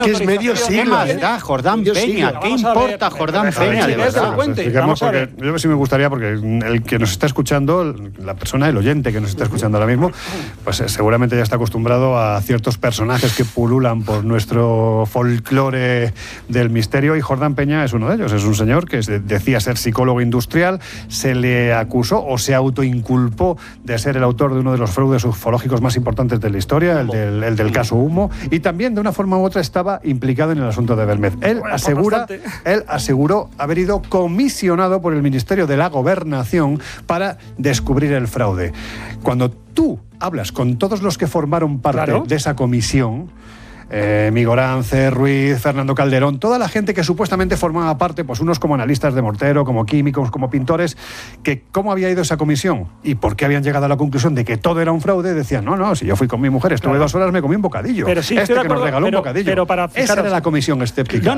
Que es medio siglo. ¿Qué más da Jordán Peña? ¿Qué importa Jordán Peña, de verdad? Yo sí me gustaría, porque el que nos está escuchando, la persona, el oyente que nos está escuchando ahora mismo, pues seguramente ya está acostumbrado a ciertos personajes que pululan por nuestro folclore del misterio, y Jordán Peña es uno de ellos. Es un señor que decía ser psicólogo industrial, se le acusó o se autoinculpó de ser el autor de uno de los fraudes ufológicos más importantes de la historia, el del caso Humo, y también de una forma u otra estaba implicado en el asunto de Belmez. Él aseguró haber ido comisionado por el Ministerio de la Gobernación para descubrir el fraude. Cuando tú hablas con todos los que formaron parte de esa comisión, Migorance, Ruiz, Fernando Calderón, toda la gente que supuestamente formaba parte, pues unos como analistas de mortero, como químicos, como pintores, que cómo había ido esa comisión y por qué habían llegado a la conclusión de que todo era un fraude, decían, no, si yo fui con mi mujer, estuve 2 horas, me comí un bocadillo. Pero sí, que nos regaló un bocadillo. Pero para fijaros, esa era la comisión escéptica.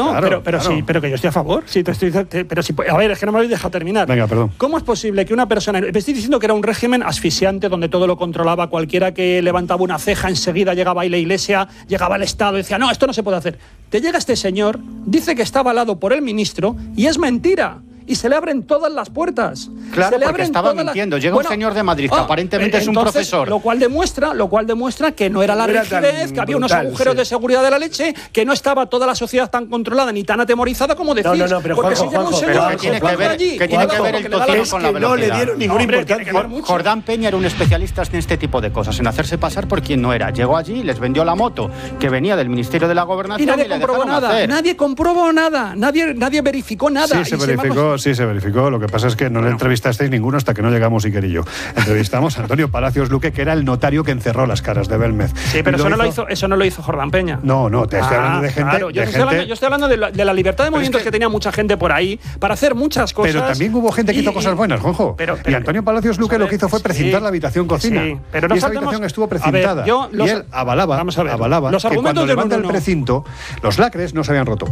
Sí, pero que yo estoy a favor. Sí, pero sí, a ver, es que no me habéis dejado terminar. Venga, perdón. ¿Cómo es posible que una persona... Me estoy diciendo que era un régimen asfixiante donde todo lo controlaba, cualquiera que levantaba una ceja enseguida llegaba ahí la Iglesia, llegaba el Estado y decía, no, esto no se puede hacer. Te llega este señor, dice que está avalado por el ministro y es mentira. Y se le abren todas las puertas. Claro, porque estaba mintiendo. Llega un señor de Madrid que aparentemente es un profesor. Lo cual demuestra que no era la rigidez, que había unos agujeros de seguridad de la leche, que no estaba toda la sociedad tan controlada ni tan atemorizada como decís. No, pero Juanjo, ¿qué tiene que ver el tocino con la velocidad? No le dieron ninguna importancia. Jordán Peña era un especialista en este tipo de cosas, en hacerse pasar por quien no era. Llegó allí, les vendió la moto que venía del Ministerio de la Gobernación y nadie comprobó nada. Nadie comprobó nada. Nadie verificó nada. Sí, se verificó. Lo que pasa es que no le entrevistasteis ninguno hasta que no llegamos Iker y yo. Entrevistamos a Antonio Palacios Luque, que era el notario que encerró las caras de Belmez. Sí, pero eso no lo hizo Jordán Peña. No, te estoy hablando de gente... Claro, yo estoy hablando de la libertad de movimientos que tenía mucha gente por ahí para hacer muchas cosas. Pero también hubo gente que hizo cosas buenas, Juanjo. Y Antonio Palacios Luque lo que hizo fue precintar la habitación-cocina. Sí, pero esa habitación estuvo precintada. Y él avalaba que cuando levanta el precinto, los lacres no se habían roto.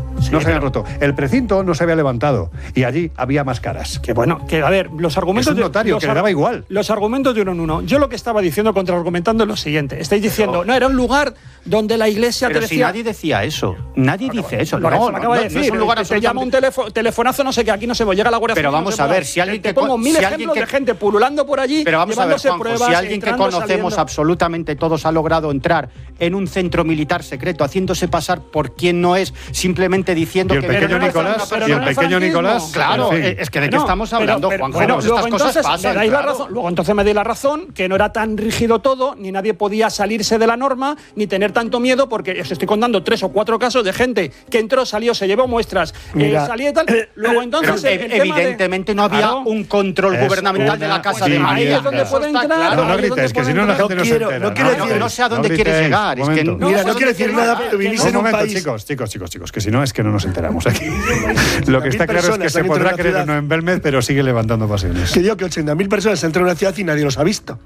El precinto no se había levantado. Y allí había más caras. Que bueno, a ver, los argumentos... Es un notario que le daba igual. Los argumentos de uno en uno. Yo lo que estaba diciendo, contraargumentando, es lo siguiente. Estáis diciendo, no, era un lugar donde la Iglesia pero te decía... si nadie decía eso. Nadie dice eso. No es un lugar te llama un telefonazo, no sé qué, aquí no se me llega la Guardia Civil. Pero vamos a ver, si alguien que... pongo mil ejemplos de gente pululando por allí, pero vamos a ver, Juanjo, pruebas, si alguien que conocemos absolutamente todos ha logrado entrar en un centro militar secreto, haciéndose pasar por quien no es, simplemente diciendo que... ¿Y el pequeño Nicolás? Claro, es que ¿de qué estamos hablando, Juanjo? Bueno, estas cosas pasan. Luego entonces me dais la razón, que no era tan rígido todo, ni nadie podía salirse de la norma, ni tener tanto miedo, porque os estoy contando 3 o 4 casos de gente que entró, salió, se llevó muestras, salía y tal. Luego entonces... evidentemente no había un control gubernamental de la Casa de María. Ahí es donde puede entrar. No grites, que si no la gente no se entera. No sé a dónde quieres llegar. Mira, no quiero decir nada, pero vivís en un país... Chicos, que si no es que no nos enteramos aquí. Lo que está claro es que se podrá creer o no en Belmez, pero sigue levantando pasiones. Que digo que 80.000 personas entran en una ciudad y nadie los ha visto.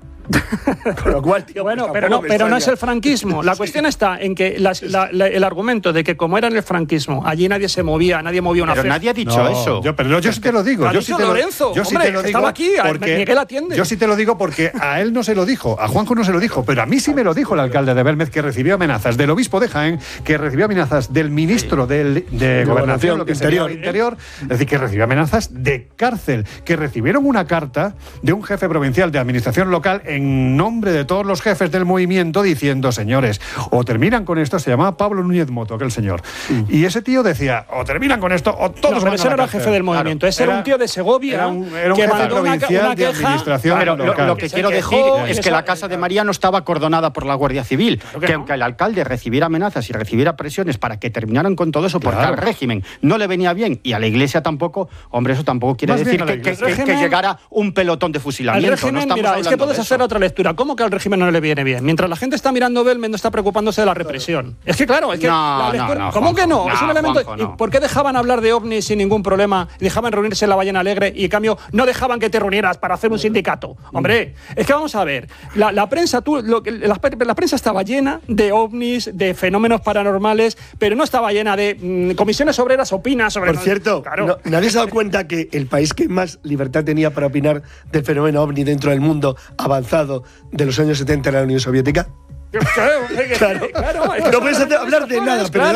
Con lo cual, tío, bueno, pero no es el franquismo. La cuestión está en que el argumento de que como era en el franquismo, allí nadie se movía, nadie movía una ceja. Pero nadie ha dicho eso. Yo sí te lo digo. Yo sí te lo digo. Estaba aquí, Miguel atiende. Yo sí te lo digo porque a él no se lo dijo, a Juanjo no se lo dijo, pero a mí sí me lo dijo el alcalde de Belmez, que recibió amenazas del obispo de Jaén, que recibió amenazas del ministro de Gobernación, lo que sería el Interior, es decir, que recibió amenazas de cárcel, que recibieron una carta de un jefe provincial de administración local en nombre de todos los jefes del movimiento diciendo, señores, o terminan con esto. Se llamaba Pablo Núñez Moto, aquel señor. Y ese tío decía, o terminan con esto, o todos van a la cárcel. Ese no era el jefe del movimiento, ese era un tío de Segovia, era un jefe provincial de administración local. Lo que quiero decir es que la Casa de María no estaba acordonada por la Guardia Civil, que aunque el alcalde recibiera amenazas y recibiera presiones para que terminaran con todo eso, porque al régimen no le venía bien y a la Iglesia tampoco, hombre, eso tampoco quiere decir que llegara un pelotón de fusilamiento. Es que puedes hacer otra lectura. ¿Cómo que al régimen no le viene bien? Mientras la gente está mirando Belmez, no está preocupándose de la represión. Es que claro, es que ¿cómo que no? Es un elemento. ¿Y por qué dejaban hablar de ovnis sin ningún problema? Dejaban reunirse en la Ballena Alegre y en cambio no dejaban que te reunieras para hacer un sindicato. Hombre, es que vamos a ver, la prensa la prensa estaba llena de ovnis, de fenómenos paranormales, pero no estaba llena de comisiones obreras opina sobre... Por cierto, ¿nadie se ha dado cuenta que el país que más libertad tenía para opinar del fenómeno ovni dentro del mundo avanzado de los años 70 era la Unión Soviética? Claro. No puedes hablar de nada, pero